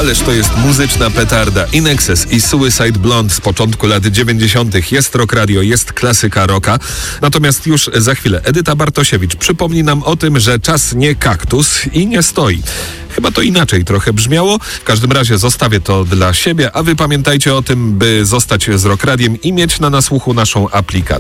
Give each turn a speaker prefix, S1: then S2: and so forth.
S1: Ależ to jest muzyczna petarda. In Excess i Suicide Blonde z początku lat 90. Jest Rock Radio, jest klasyka rocka. Natomiast już za chwilę Edyta Bartosiewicz przypomni nam o tym, że czas nie kaktus i nie stoi. Chyba to inaczej trochę brzmiało. W każdym razie zostawię to dla siebie, a wy pamiętajcie o tym, by zostać z Rock Radiem i mieć na nasłuchu naszą aplikację.